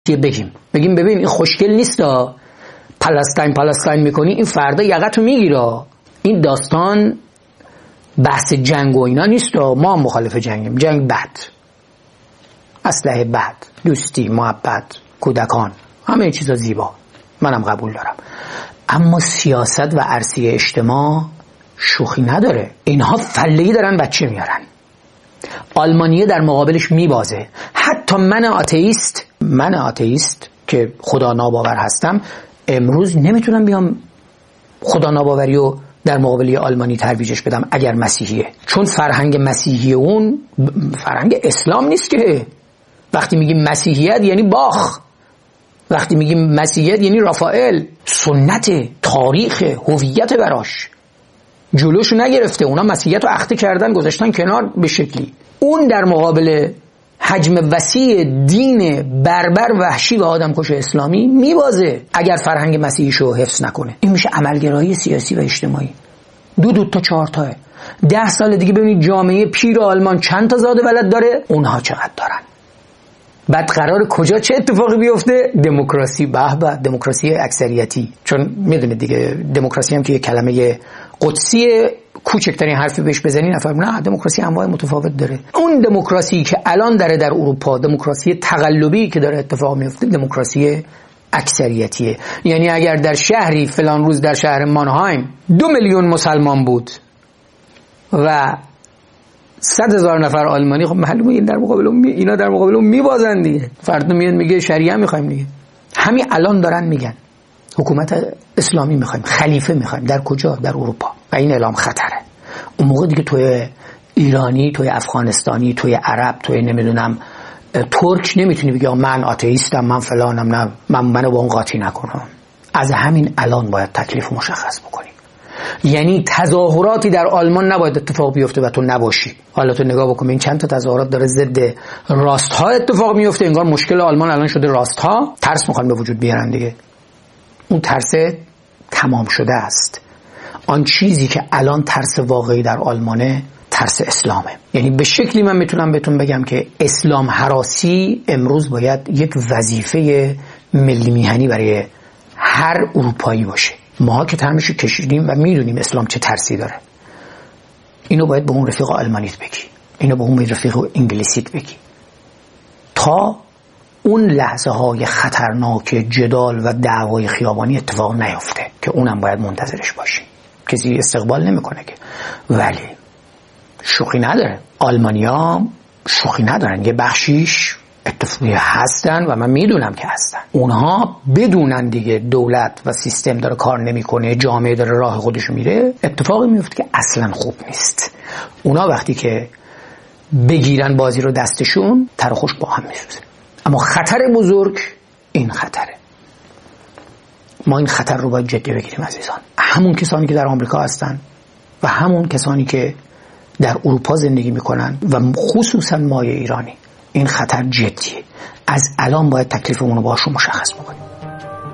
بگیم ببین این خوشگل نیستا، پلستین میکنی، این فردا یقتو میگیره. این داستان بحث جنگ و اینا نیستا. ما مخالف جنگیم. جنگ بد، اسلحه بد، دوستی، محبت، کودکان، همه چیزا زیبا، منم قبول دارم. اما سیاست و عرصه اجتماع شوخی نداره. اینها فله‌ای دارن بچه میارن. آلمانیه در مقابلش میبازه. حتی من آتئیست که خدا ناباور هستم، امروز نمیتونم بیام خدا ناباوری رو در مقابل آلمانی ترویجش بدم اگر مسیحیه، چون فرهنگ مسیحی اون فرهنگ اسلام نیست که. وقتی میگیم مسیحیت یعنی باخ، وقتی میگیم مسیحیت یعنی رافائل، سنت، تاریخ، هویت براش جلوشو نگرفته. اونا مسیحیت رو اخته کردن گذاشتن کنار به شکلی. اون در مقابل حجم وسیع دین بربر وحشی و آدمکش اسلامی میبازه اگر فرهنگ مسیحیشو حفظ نکنه. این میشه عملگرایی سیاسی و اجتماعی. دو تا 4 تاه. 10 سال دیگه ببینید جامعه پیر آلمان چند تا زاده ولد داره، اونها چقدر دارن. بعد قرار کجا چه اتفاقی بیفته؟ دموکراسی. به دموکراسی اکثریتی. چون میدونید دیگه دموکراسی هم که یه کلمه قدسی، کوچکترین حرفی بهش بزنی نفر نه، دموکراسی انواع متفاوت داره. اون دموکراسی که الان داره در اروپا، دموکراسی تقلبی که داره اتفاق میفته، دموکراسی اکثریتیه. یعنی اگر در شهری فلان روز در شهر مانهایم 2 میلیون مسلمان بود و 100,000 نفر آلمانی، خب معلومه اینا در مقابل اون میبازن دیگه. فردا میاد میگه شریعه میخوایم دیگه. همین الان دارن میگن حکومت اسلامی میخوایم، خلیفه میخوایم. در کجا؟ در اروپا. و این اعلام خطره. اون موقع دیگه توی ایرانی، توی افغانستانی، توی عرب، توی نمیدونم ترک نمیتونی بگی من آتئیستم، من فلانم، نه منو با اون قاطی نکنم. از همین الان باید تکلیف مشخص بکنیم. یعنی تظاهراتی در آلمان نباید اتفاق بیفته و تو نباشی. حالا تو نگاه بکن این چند تا تظاهرات داره ضد راست ها اتفاق میفته. انگار مشکل آلمان الان شده راست ها، ترس میخوان به وجود بیارن دیگه. اون ترس تمام شده است. آن چیزی که الان ترس واقعی در آلمانه ترس اسلامه. یعنی به شکلی من میتونم بهتون بگم که اسلام هراسی امروز باید یک وظیفه ملی میهنی برای هر اروپایی باشه. ما که ترمشو کشیدیم و میدونیم اسلام چه ترسی داره. اینو باید به اون رفیق آلمانیت بگی، اینو به اون رفیق انگلیسیت بگی، تا اون لحظه های خطرناک جدال و دعوای خیابانی اتفاق نیفته که اونم باید منتظرش باشیم. کسی استقبال نمیکنه که. ولی شوخی نداره. آلمانیا شوخی ندارن. یه بخشیش اتفاقی هستن و من میدونم که هستن. اونها بدونن دیگه دولت و سیستم داره کار نمیکنه، جامعه داره راه خودشو میره، اتفاقی میفته که اصلا خوب نیست. اونا وقتی که بگیرن بازی رو دستشون، تر خوش با هم میسوزه. اما خطر بزرگ این خطره. ما این خطر رو باید جدی بگیریم عزیزان. همون کسانی که در آمریکا هستن و همون کسانی که در اروپا زندگی میکنن و خصوصا مای ایرانی، این خطر جدیه. از الان باید تکلیفمون رو باشون مشخص بکنیم.